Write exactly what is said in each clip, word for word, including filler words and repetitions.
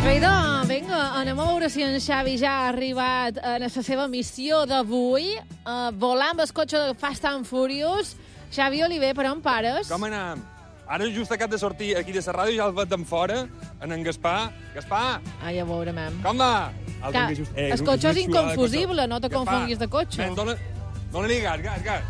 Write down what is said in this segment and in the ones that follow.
Idò, vinga, anem a veure si en Xavi ja ha arribat a la seva missió d'avui, uh, volar amb el cotxe de Fast and Furious. Xavi Oliver, per on pares? Com anem? Ara just acabat de sortir aquí de la ràdio, ja el veig d'en fora, en en Gaspar. Gaspar! Ai, a veure, mem. Com va? El, que, just... eh, el cotxe és inconfusible, no te confonguis de cotxe. Men, dona, dona-li gas, gas, gas.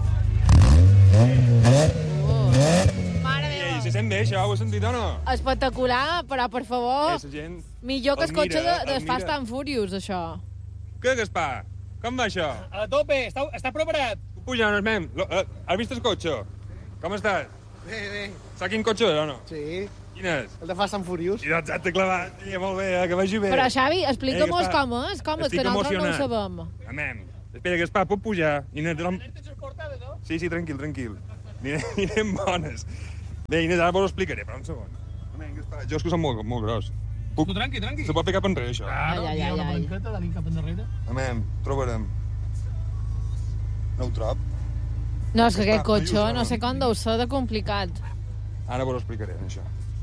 Oh. Mare meva. I se sent bé, això, ho has sentit o no? Espectacular, però, per favor, eh, gent... millor que el cotxe de, de Fast and Furious, això. Què, Gaspar? Com va això? A tope, està, està preparat. Puja, no, mem. Has vist el cotxe? Com estàs? Bé, bé. Saps quin cotxe és o no? Sí. Quin és? El de Fast and Furious. I doncs t'he clavat. Sí, molt bé, eh, que vagi bé. Però, Xavi, explica'm-nos eh, com és, com és, que nosaltres no ho sabem. Amem. Espera, Gaspar, puc pujar? Inés, no... Sí, sí, tranquil, tranquil. Anirem bones. Bé, Inés, ara vos ho explicaré, però un segon. Amem, Gaspar, jo és que som molt, molt gros. Puc... Tu tranqui, tranqui. Se pot fer cap enrere, això. Claro, ai, ai, hi ha una ai. palanqueta, d'anim cap endarrere. Amem, trobarem. No ho trob. No, és que aquest cotxe no sé com deu ser de complicat. Ara vos ho explicaré, això.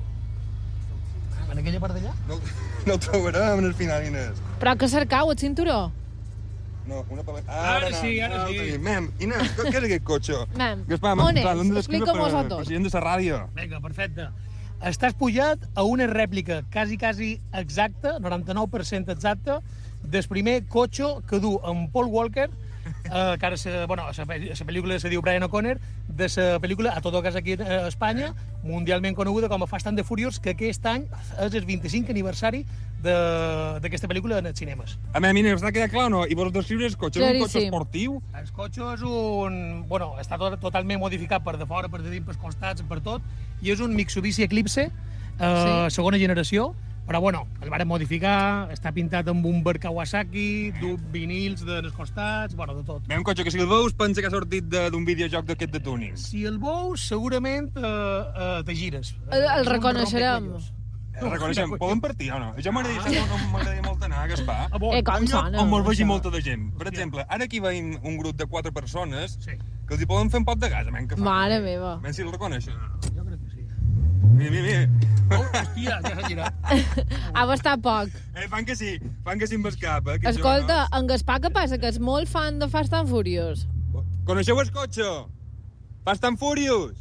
En aquella part d'allà? No, no ho trobarem en el final, Inés. Però que cercau, el cinturó? No, una palanca... Ara sí, ara sí. Mem, Inés, què és aquest cotxe? Mem, Gaspar, on és? clar, l'hem de descriure Explica-mos-ho per, tot. per gent de la ràdio. Vinga, perfecte. Estàs pujat a una rèplica quasi, quasi exacta, noranta-nou per cent exacta, del primer cotxe que du en Paul Walker, eh, que ara se, bueno, la pel·lícula se diu Brian O'Connor, de la pel·lícula A Todo Gas aquí a Espanya, mundialment coneguda com a Fast and the Furious, que aquest any és el vint-i-cinquè aniversari d'aquesta pel·lícula en els cinemes. A mi, Inés, està quedat clar o no? I vols descriure el cotxe? És un cotxe esportiu? El cotxe és un... Bueno, està tot, totalment modificat per de fora, per de dins, pels costats, per tot, i és un Mitsubishi Eclipse, eh, sí. segona generació, però bueno, el varen modificar, està pintat amb un bar Kawasaki, du vinils dels costats, bueno, de tot. Ve un cotxe que si el veus pensa que ha sortit d'un videojoc d'aquest de tuning. Si el veus, segurament eh, eh, te gires. El, el reconeixerem. El reconeixem. Podem partir o no? Jo m'agradaria ah. no, m'agradaria molt anar a Gaspar. Ah, bon. Eh, com sona? On me'l vegi molta de gent. Per exemple, ara aquí veiem un grup de quatre persones sí. que els hi poden fer un pot de gas, men, que fan. Mare meva. Men, si el reconeixen. Jo crec que sí. Mira, mira, mira. Oh, hòstia, ja s'ha girat. Ha bastat poc. Eh, fan que sí, fan que sí amb el cap, eh? Escolta, en Gaspar, què passa? Que és molt fan de Fast and Furious. Coneixeu el cotxe? Fast and Furious?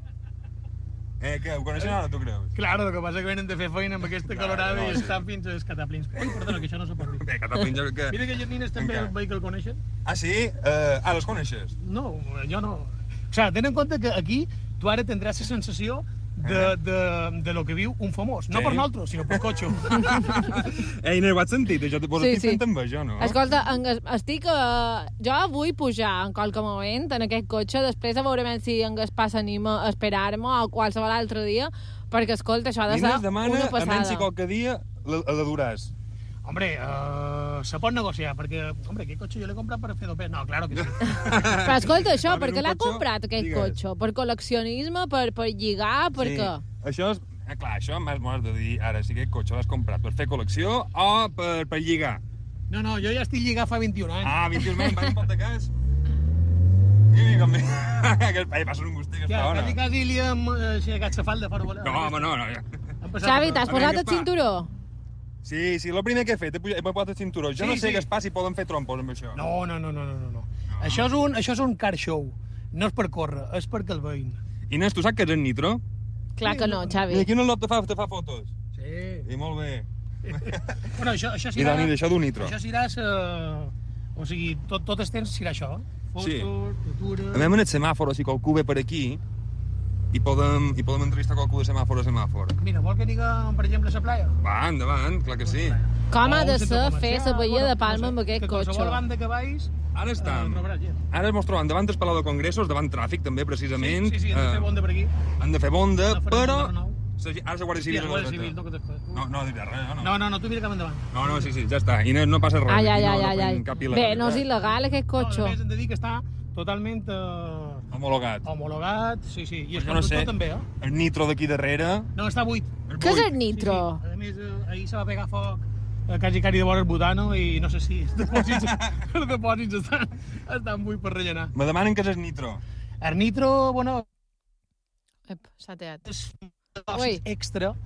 Eh, què, ho coneixen ara, tu creus? Claro, el que passa que venen de fer feina amb aquesta Claro, colorada no, i sí. estan fins als cataplins. Ui, perdona, que això no se pot dir. Bé, cataplins... Que... Mira que les nines també Encara. el vehicle coneixen. Ah, sí? Uh, ah, les coneixes? No, jo no. O sigui, ten en compte que aquí tu ara tindràs la sensació de, de, de lo que viu un famós. No Sí. per nosaltres, sinó per cotxe. Ei, no ho has sentit, això? Vos Sí, estic sí. fent amb això, no? Escolta, en, Gas- estic... Uh, jo vull pujar en qualque moment en aquest cotxe, després a veure si en Gaspar s'anima a esperar-me o qualsevol altre dia, perquè, escolta, això ha de ser Inés demana, una a menys si passada. qualque dia la, la duràs. Hombre, uh, se pot negociar, perquè, hombre, aquest cotxe jo l'he comprat per fer dopes. No, claro que sí. Però escolta, això, Va, per què un l'ha cotxe? comprat, aquest Digues. cotxe? Per col·leccionisme, per, per lligar, per sí. què? Això és... Eh, clar, això m'has m'ho has de dir ara, si aquest cotxe l'has comprat per fer col·lecció o per, per lligar. No, no, jo ja estic lligat fa vint-i-un anys. Ah, vint-i-un anys, va un pot de cas. I com... Ai, va ser un gustet que Ja, està quasi, bona. quasi li hem eh, aixecat la falda fora volar. No, home, no, no. Ja. Hem passat Xavi, per- t'has A veure, posat el Gaspar. cinturó? Sí, sí, el primer que he fet, he pujat- he posat el cinturó. Jo Sí, no sé, sí. Gaspar, si poden fer trompos amb això. No, no, no, no, no, no. no. Això, és un, això és un car show. No és per córrer, és perquè el veïn. Inés, tu saps què és el nitro? Clar que no, I Xavi. aquí un lot te fa, te fa fotos. Sí. I molt bé. Bueno, això, això I serà... Dani, això d'un nitro. Això serà... Uh, o sigui, tot, tot el temps serà això. Fotos, Sí. futures... A mi en el semàfor, si qualcú ve per aquí, i podem, i podem entrevistar qualcú de semàfor a semàfor. Mira, vol que diguem, per exemple, la playa? Va, endavant, clar que sí. Com ha O de un centre ser comercial, fer la Baia bueno, de no Palma sé, amb aquest que cotxe? qualsevol banda que vais... Ara estem. Eh, trobaràs gent. Ara ens trobem davant del Palau de Congressos, davant tràfic també, precisament. Sí, sí, sí, hem de fer Eh, bonda per aquí. Han de fer bonda, Una farina però... de Renou. sa- Ara la Guàrdia Civil... Hòstia, a la Guàrdia dreta. Civil, no que t'has fet. No, no diré res, no, No, no. no, no, tu mira cap endavant. No, no, sí, sí, ja està. I no, no passa res. Ai, ai, Aquí ai, no, ai, no ai. fem cap Bé, no és il·legalitat. il·legal, aquest No, a cotxe. més, hem de dir que està totalment eh, Homologat. homologat, sí, sí. I el Jo no sé. conductor també, eh? El nitro d'aquí darrere... No, està buit. Què és buit. el nitro? Sí, sí. A més, eh, ahir se va pegar foc eh, quasi cari de vora el butano i no sé si els depòsits, els depòsits estan, estan buits per rellenar. Me demanen què és el nitro. El nitro, bueno, Ep, s'ha teat. és Ui. extra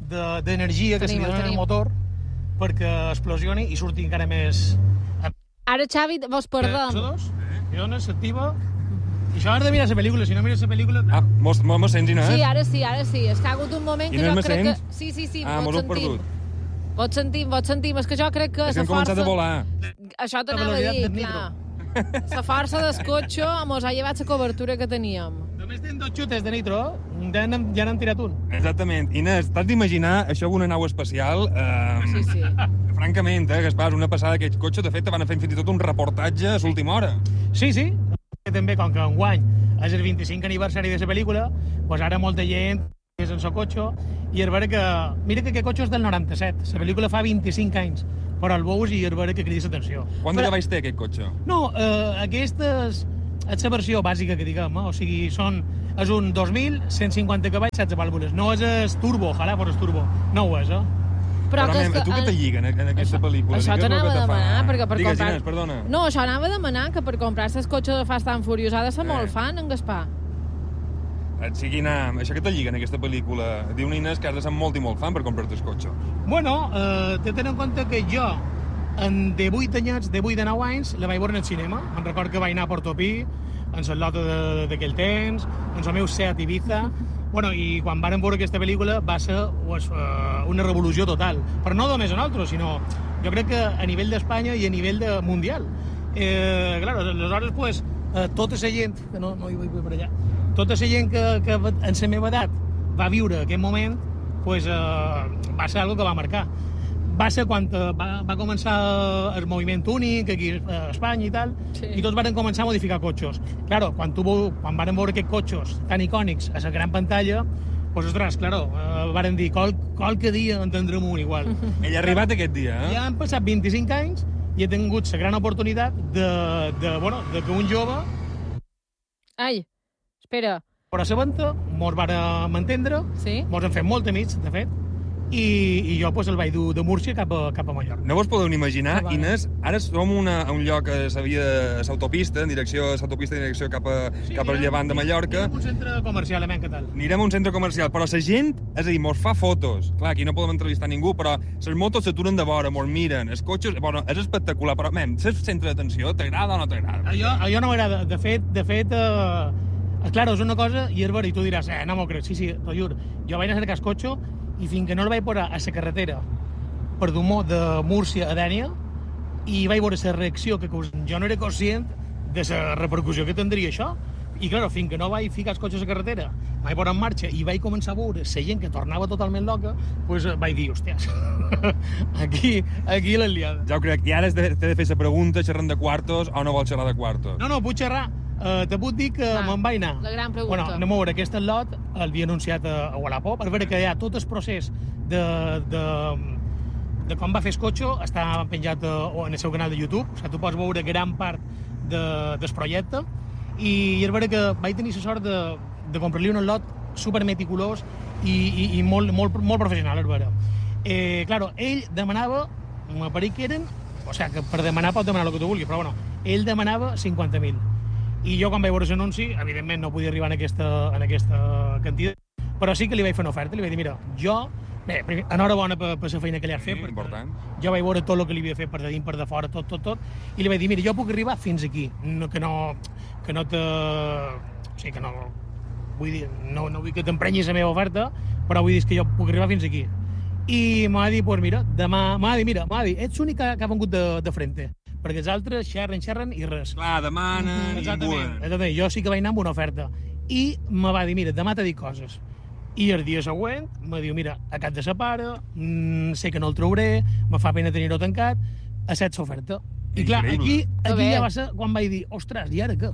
de- d'energia que se li Tenim, dona al tenim. motor perquè explosioni i surti encara més... Ara, Xavi, vos perdem. C O dos, i dona, s'activa... I això has de mirar la pel·lícula, si no mires la pel·lícula... Ah, mos, mos, mos sents, Inés? Sí, ara sí, ara sí. És que ha hagut un moment que Inés, jo me crec que... sents? Sí, sí, sí, Ah, vos mos hem sentim. perdut. Vos sentim, vos sentim. És que jo crec que És que la hem començat força... a volar. Això t'anava a velocitat dir, del clar. La força del cotxe mos ha llevat la cobertura que teníem. Només tenen dos xutes de nitro, ja n'hem, ja n'hem tirat un. Exactament. Inés, t'has d'imaginar això amb una nau espacial? Eh, Sí, sí. Francament, eh, Gaspar, és una passada d'aquests cotxes. De fet, te van fer fins i tot un reportatge a l'última hora. Sí, sí. També, com que enguany és el vint-i-cinc aniversari de la pel·lícula, doncs ara molta gent és en el cotxe, i és vera que... Mira que aquest cotxe és del noranta-set, la pel·lícula fa vint-i-cinc anys, però el veus i és vera que crida l'atenció. Quant de cavalls té aquest cotxe? No, eh, aquesta és, és la versió bàsica que diguem, eh? O sigui, són, és un dos mil cent cinquanta cavalls, setze vàlvules. No és el turbo, ojalà fos el turbo. No ho és, eh? Però, que és nen, que- tu què te lliguen en aquesta pel·lícula? Això Què és el t'anava que a te fa? demanar, perquè per Digues, comprar... Inés, perdona. No, això anava a demanar, que per comprar-se el cotxe de Fast and Furious ha de ser Eh. molt fan, en Gaspar. Et sigui, anar, això que te lliguen en aquesta pel·lícula, diu una Inés que has de ser molt i molt fan per comprar-te el cotxe. Bueno, eh, té tenir en compte que jo, en de vuit anyets, de vuit de nou anys, la vaig veure en el cinema. Me'n record que vaig anar a Portopí, en la lota de- d'aquell temps, en el meu Seat Ibiza. Bueno, i quan vàrem veure aquesta pel·lícula va ser pues, uh, una revolució total. Però no només a nosaltres, sinó jo crec que a nivell d'Espanya i a nivell de mundial. Eh, clar, aleshores, pues, eh, tota la gent, que no, no hi vull per allà, tota la gent que, que en la meva edat va viure aquest moment, pues, eh, va ser algo que va marcar. Va ser quan eh, va, va començar el moviment únic aquí a Espanya i tal, Sí. i tots van començar a modificar cotxes. Claro, quan, tu, veu- quan van veure aquests cotxes tan icònics a la gran pantalla, pues, ostres, claro, eh, varen dir, qual, qualque dia en tindrem un igual. Ell ha arribat aquest dia, eh? Ja han passat vint-i-cinc anys i he tingut la gran oportunitat de, de, bueno, de que un jove, Ai, espera. per a la venta, mos vàrem entendre, Sí? mos hem fet molt amics, de fet, i, i jo pues, el vaig dur de Múrcia cap a, cap a Mallorca. No vos podeu ni imaginar, Ah, va. Inés, ara som una, a un lloc a la via, a l'autopista, en direcció, a l'autopista en direcció cap, a, sí, cap al llevant de Mallorca. Anem a un centre comercial, amen, què tal? Anirem a un centre comercial, però la gent, és a dir, mos fa fotos. Clar, aquí no podem entrevistar ningú, però les motos s'aturen de vora, mos miren, els cotxes... Bueno, és espectacular, però, men, saps centre d'atenció? T'agrada o no t'agrada? A jo, a jo no m'agrada. De fet, de fet, eh, claro, és una cosa, i és vera, i tu diràs, eh, no m'ho crec, sí, sí, t'ho juro. Jo vaig anar a cercar el cotxe, i fins que no el vaig posar a la carretera per Dumó de Múrcia a Dènia, i vaig veure la reacció, que jo no era conscient de la repercussió que tindria això. I, clar, fins que no vaig ficar els cotxes a carretera, vaig posar en marxa i vaig començar a veure la gent que tornava totalment loca, doncs vaig dir, hòsties, aquí, aquí l'he liada. Ja ho crec. I ara has de- t'he de fer la pregunta, xerrant de quartos o no vols xerrar de quartos? No, no, puc xerrar. Uh, te puc dir que Ah, me'n vaig anar. la gran pregunta. Bueno, anem a veure, aquest lot l'havia anunciat a, a Wallapop, per veure que hi ha tot el procés de, de, de com va fer el cotxe, està penjat a, en el seu canal de YouTube, o sigui, tu pots veure gran part de, del projecte, i és vera que vaig tenir la sort de, de comprar-li un lot super meticulós i, i, i molt, molt, molt professional, és vera. Eh, claro, ell demanava, m'apareix que eren, o sigui, que per demanar pot demanar el que tu vulguis, però bueno, ell demanava cinquanta mil. I jo, quan vaig veure l'anunci, evidentment no podia arribar en aquesta, en aquesta quantitat, però sí que li vaig fer una oferta, li vaig dir, mira, jo, bé, primer, enhorabona per, per la feina que li has fet, Sí, important. jo vaig veure tot el que li havia fet per de dins, per de fora, tot, tot, tot, i li vaig dir, mira, jo puc arribar fins aquí, no, que no, que no te... O sigui, que no... Vull dir, no, no vull que t'emprenyis la meva oferta, però vull dir que jo puc arribar fins aquí. I m'ha dit, pues mira, demà... M'ha dit, mira, m'ha dit, ets l'únic que, que ha vengut de, de frente, perquè els altres xerren, xerren i res. Clar, demanen i Exactament, embuen. exactament. Jo sí que vaig anar amb una oferta. I me va dir, mira, demà t'he dit coses. I el dia següent me diu, mira, acabat de sa pare, mmm, sé que no el trauré, me fa pena tenir-ho tancat, accepta l'oferta. I clar, Increïble. aquí, Que aquí bé. ja va ser quan vaig dir, ostres, i ara què?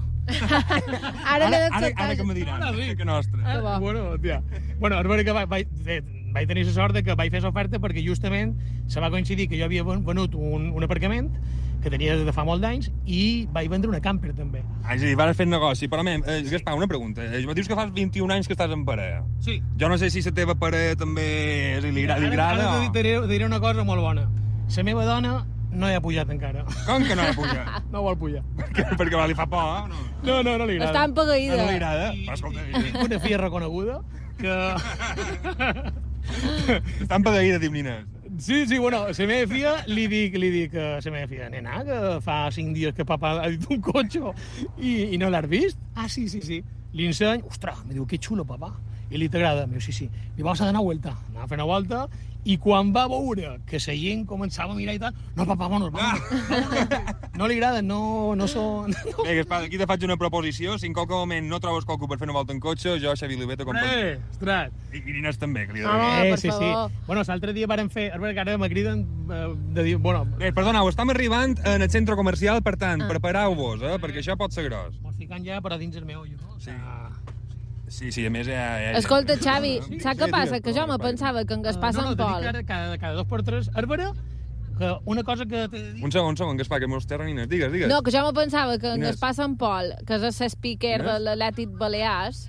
Ara Ara, n'he ara, d'acceptar... ara que me diran, Ara sí. que nostre. Que bo. Bueno, tia. Bueno, és vera que vaig, vaig, eh, vaig tenir la sort de que vaig fer l'oferta perquè justament se va coincidir que jo havia ven- venut un, un aparcament que tenia des de fa molt d'anys i vaig vendre una camper també. Ah, és a dir, vas fer negoci. Però, mem, eh, Gaspar, una pregunta. Eh, dius que fas vint-i-un anys que estàs en parella. Sí. Jo no sé si la teva parella també és, li, gra- li agrada Ara, ara o... te diré, diré una cosa molt bona. La meva dona no hi ha pujat encara. Com que no ha pujat? No vol pujar. perquè, perquè li fa por, eh? No, No, no, no li agrada. Està empegueïda. no li agrada. I, Però, escolta, i tinc una filla reconeguda que... Estan pegaïdes, diu Nines. Sí, sí, bueno, la meva filla li dic, li dic a la meva filla, nena, que fa cinc dies que papa ha dit un cotxe i, i no l'has vist? Ah, sí, sí, sí. Li enseny, ostres, me diu, que xulo, papà. I li t'agrada? Em diu, sí, sí. Li vamos a dar una vuelta. Anava a fer una volta i quan va veure que la gent començava a mirar i tal, no, papà, vámonos, vámonos. No li agrada, no, no són... No. Bé, Gaspar, aquí te faig una proposició. Si en qualque moment no trobes qualcú per fer una volta en cotxe, jo, Xavi Oliver, t'acompanyo. Eh, ostres. I, I Nines també, que li Home, dono. Eh, per sí, sí. favor. Bueno, l'altre dia vàrem fer... A veure, que ara me criden eh, de dir... Bueno, Bé, perdoneu, estem arribant en el centre comercial, per tant, Ah. prepareu-vos, eh, perquè això pot ser gros. mos ficant ja per a dins el meu ollo, no? O Sí. sea, Sí, sí, a més... Ja, ja, Escolta, Xavi, Sí, saps sí, què passa? digues, Que jo no, me no, pensava que en Gaspar no, no, Sant t'he dit Pol... que ara cada, cada dos per tres... A veure, que una cosa que t'he de dir... Un segon, un segon, Gaspar, que meus terra Nines. Digues, digues. No, que jo me pensava que en Quin és? Gaspar Sant Pol, que és el speaker Quin de és? l'Atlètic Balears,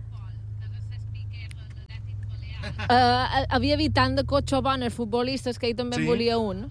eh, havia vist tant de cotxe bon els futbolistes que ell també en Sí. volia un.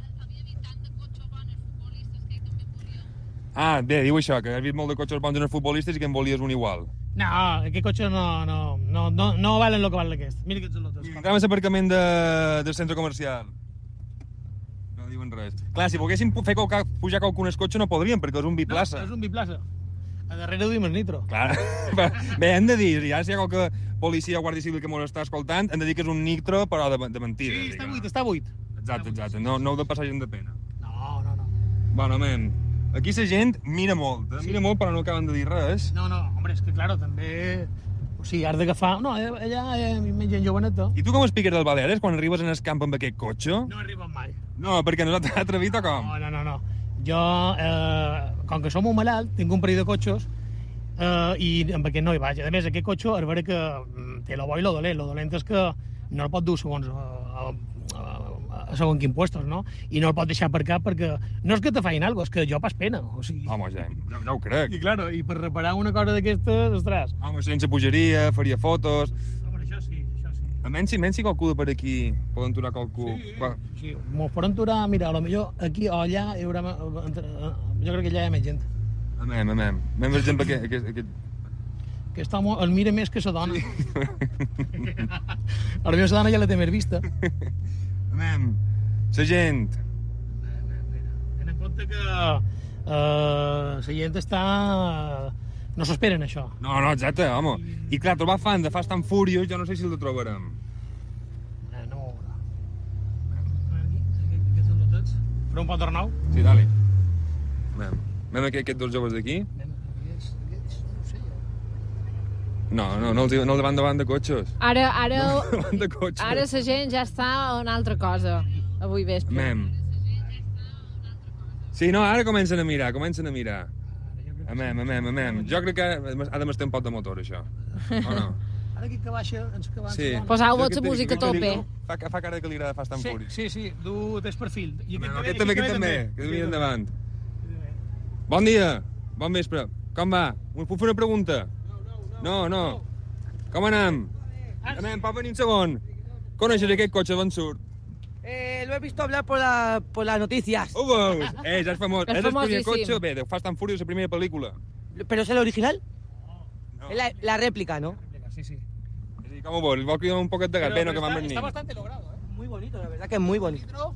Ah, bé, diu això, que has vist molt de cotxes bons en els futbolistes i que en volies un igual. No, aquest cotxe no, no, no, no, no valen el que valen aquest. Mira aquests lotes. Entrem a l'aparcament de, del centre comercial. No diuen res. Clar, si volguéssim pu- fer qualca, pujar qualcun el cotxe no podríem, perquè és un biplaça. No, és un biplaça. A darrere duim el nitro. Clar. Bé, hem de dir, ja si hi ha qualque policia o guàrdia civil que m'ho està escoltant, hem de dir que és un nitro, però de, de mentida. Sí, està diguem. buit, està buit. Exacte, exacte. No, no heu de passar gent de pena. No, no, no. Bueno, men, aquí la gent mira molt, eh? Mira molt, però no acaben de dir res. No, no, hombre, és que, claro, també... O sigui, has d'agafar... No, allà hi ha més gent joveneta. I tu com a speaker del Baleares, quan arribes en el camp amb aquest cotxe? No arriben mai. No, perquè no t'ha atrevit o com? No, no, no, no. Jo, eh, com que som un malalt, tinc un parell de cotxes eh, i amb aquest no hi vaig. A més, aquest cotxe, a veure que mm, té lo bo i lo dolent. Lo dolent és que no el pot dur segons, eh, eh, segons quins puestos, no? I no el pot deixar per cap perquè no és que te facin alguna cosa, és que jo pas pena. O sigui... Home, ja, ja, ja ho crec. I, claro, i per reparar una cosa d'aquestes, ostres... Home, sense pujaria, faria fotos... Home, això sí, això sí. A menys si, menys si qualcú de per aquí poden aturar qualcú. Sí, Va. sí. Mos poden aturar, mira, a lo millor aquí o allà hi haurà... Jo crec que allà hi ha més gent. Amem, amem. Amem, per exemple, aquest... aquest, aquest... Aquest home el mira més que sa dona. A la meva sa dona ja la té més vista. Amem. La gent. Ten en compte que eh, la gent està... No s'esperen, això. No, no, exacte, home. I clar, trobar fan de Fast and Furious, jo no sé si el trobarem. Eh, no ho veurà. Aquí, aquests són lotats. Però un pot d'Arnau? Sí, dale. Amem. Amem aquest, aquests dos joves d'aquí. Aquests, aquests, no ho sé jo. No, no, no els, no els van davant de cotxes. Ara, ara, No, davant de cotxes. ara la gent ja està a una altra cosa, avui vespre. Amem. Sí, no, ara comencen a mirar, comencen a mirar. Amem, amem, amem. Jo crec que ha de mestar un pot de motor, això. O no? Ara aquí que baixa, ens que va... Sí. Posau-vos Jo la aquest- música a aquest tope. li- Fa, fa cara que li agrada Fast and Sí, Furious. sí, sí, du tens perfil. I Amem, ve, aquest també, aquest també, que mira endavant. Bon dia, bon vespre. Com va? Us puc fer una pregunta? No, no. Com anem? Anem, pot venir un segon. Coneixes aquest cotxe d'on surt? Eh, lo he visto hablar por, la, por las noticias. Ho veus? Eh, ja és famós. És És el primer famosíssim. cotxe, bé, de Fast and Furious, la primera pel·lícula. ¿Pero es el original? No. Es la, la réplica, ¿no? Sí, sí. Sí, com ho vols? Vol cridar un poquet de gat? Bé, no, que van venir. Está bastante logrado, ¿eh? Muy bonito, la verdad que es muy bonito.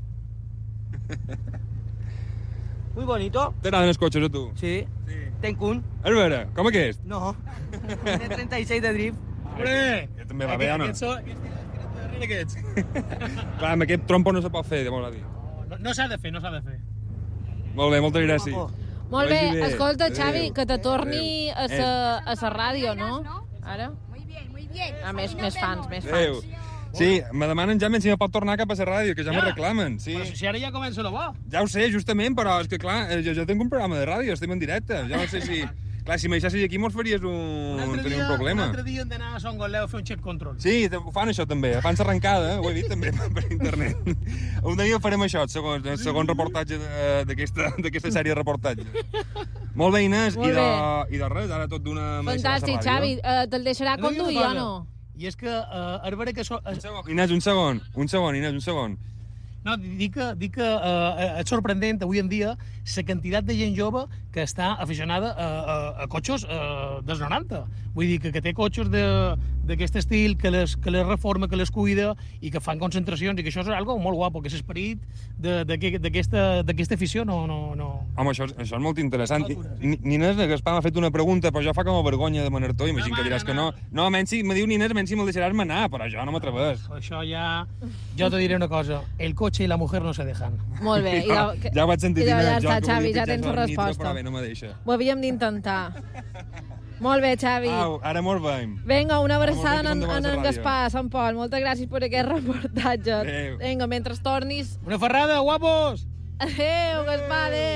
Muy bonito. T'agraden els cotxes, a tu? Sí. Sí. Tenkun. A veure, com aquest? No. De treinta y seis de drift. Hombre! Ja també va bé, o no? Aquests són... Aquests tira't darrere aquests. Clar, amb aquest trompo no se pot fer, vol dir. No, no s'ha de fer, no s'ha de fer. Molt bé, moltes gràcies. Guapo. Molt bé, Vagi bé. escolta, Adéu. Xavi, que te torni a Adéu. sa, a sa ràdio, no? Ara? Muy bien, muy bien. A més, més fans, més Adéu. fans. Sí, me demanen ja si me pot tornar cap a la ràdio, que ja, Ja? me reclamen. Sí. Però si ara ja comença lo bo. Ja ho sé, justament, però és que, clar, eh, jo, jo tinc un programa de ràdio, estem en directe. Jo no sé si... Clar, si me deixessis aquí mos faries un... Un altre Tenia dia, un problema. un altre dia hem d'anar a Son Goleu a fer un check control. Sí, ho fan això també, fan l'arrencada, ho he dit també per internet. Un dia farem això, el segon, el segon reportatge de- d'aquesta d'aquesta sèrie de reportatges. Molt bé, Inés, Molt i, de, bé. i de res, ara tot d'una... Fantàstic, Xavi. Eh, te'l deixarà He de dir una conduir o cosa, no? I és que, eh, a veure que... So, Un segon, Inés, un segon, un segon, Inés, un segon. No, dic que, dic que uh, és sorprendent avui en dia la quantitat de gent jove que està aficionada a, a, a cotxes uh, dels noranta. Vull dir que, que té cotxes d'aquest estil, que les, que les reforma, que les cuida i que fan concentracions, i que això és algo molt guapo, que és l'esperit d'aquesta afició no... no, no... Home, això, això és molt interessant. Nines de Gaspar m'ha fet una pregunta, però jo fa com a vergonya demanar-t'ho, imagino que diràs que no. No, menys si me diu Nines, menys si me'l deixaràs manar, però jo no m'atreveix. Això ja... Jo te diré una cosa, el cotxe i la mujer no se dejan. Molt bé. Ja, ja ho vaig sentir, ja, Nines. ja està, Xavi, ja tens la resposta. Però bé, no me deixa. Ho havíem d'intentar. Molt bé, Xavi. Au, ara mos veiem. Vinga, una abraçada en, en, en ràdio. Gaspar, a Sant Pol. Moltes gràcies per aquest reportatge. Adéu. Vinga, mentre tornis... Una ferrada, guapos! Adéu, Gaspar, adéu.